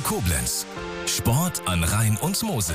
Koblenz. Sport an Rhein und Mosel.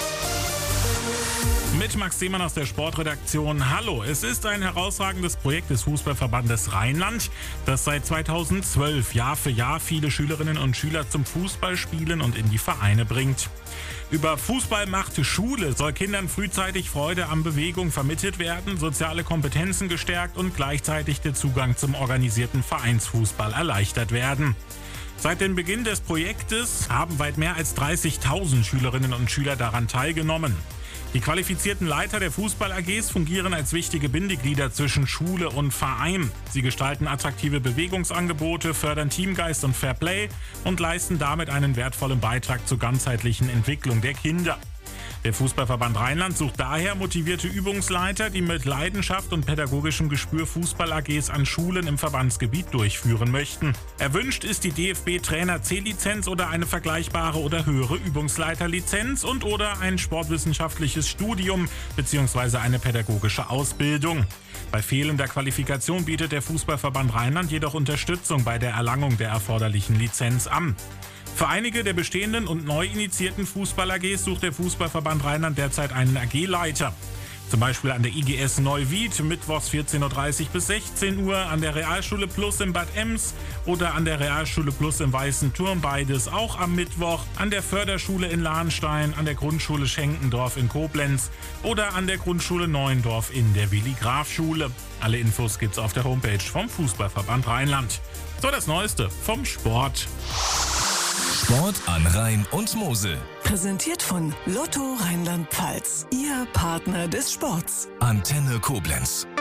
Mit Max Seemann aus der Sportredaktion. Hallo, es ist ein herausragendes Projekt des Fußballverbandes Rheinland, das seit 2012 Jahr für Jahr viele Schülerinnen und Schüler zum Fußballspielen und in die Vereine bringt. Über Fußball macht Schule soll Kindern frühzeitig Freude an Bewegung vermittelt werden, soziale Kompetenzen gestärkt und gleichzeitig der Zugang zum organisierten Vereinsfußball erleichtert werden. Seit dem Beginn des Projektes haben weit mehr als 30.000 Schülerinnen und Schüler daran teilgenommen. Die qualifizierten Leiter der Fußball-AGs fungieren als wichtige Bindeglieder zwischen Schule und Verein. Sie gestalten attraktive Bewegungsangebote, fördern Teamgeist und Fairplay und leisten damit einen wertvollen Beitrag zur ganzheitlichen Entwicklung der Kinder. Der Fußballverband Rheinland sucht daher motivierte Übungsleiter, die mit Leidenschaft und pädagogischem Gespür Fußball-AGs an Schulen im Verbandsgebiet durchführen möchten. Erwünscht ist die DFB-Trainer-C-Lizenz oder eine vergleichbare oder höhere Übungsleiterlizenz oder ein sportwissenschaftliches Studium bzw. eine pädagogische Ausbildung. Bei fehlender Qualifikation bietet der Fußballverband Rheinland jedoch Unterstützung bei der Erlangung der erforderlichen Lizenz an. Für einige der bestehenden und neu initiierten Fußball-AGs sucht der Fußballverband Rheinland derzeit einen AG-Leiter. Zum Beispiel an der IGS Neuwied, mittwochs 14.30 Uhr bis 16 Uhr, an der Realschule Plus in Bad Ems oder an der Realschule Plus im Weißen Turm, beides auch am Mittwoch, an der Förderschule in Lahnstein, an der Grundschule Schenkendorf in Koblenz oder an der Grundschule Neuendorf in der Willi-Graf-Schule. Alle Infos gibt's auf der Homepage vom Fußballverband Rheinland. So, das Neueste vom Sport. Sport an Rhein und Mosel. Präsentiert von Lotto Rheinland-Pfalz. Ihr Partner des Sports. Antenne Koblenz.